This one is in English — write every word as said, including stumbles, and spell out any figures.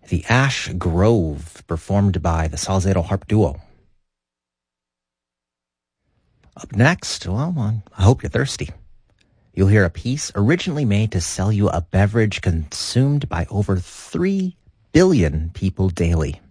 The Ash Grove, performed by the Salzedo Harp Duo. Up next, well, I hope you're thirsty. You'll hear a piece originally made to sell you a beverage consumed by over three billion people daily.